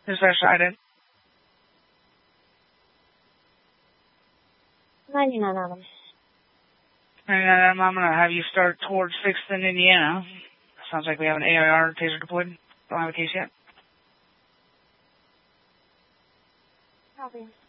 Dispatch Trident. 99 Adams. 99 Adams, I'm going to have you start towards Fixton, Indiana. Sounds like we have an AIR taser deployed. Don't have a case yet. Copy.